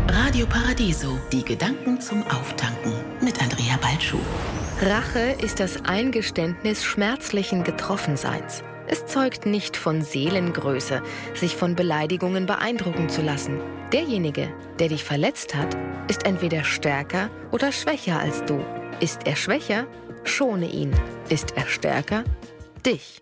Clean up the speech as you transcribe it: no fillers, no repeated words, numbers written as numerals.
Radio Paradiso, die Gedanken zum Auftanken mit Andrea Balschuh. Rache ist das Eingeständnis schmerzlichen Getroffenseins. Es zeugt nicht von Seelengröße, sich von Beleidigungen beeindrucken zu lassen. Derjenige, der dich verletzt hat, ist entweder stärker oder schwächer als du. Ist er schwächer? Schone ihn. Ist er stärker? Dich.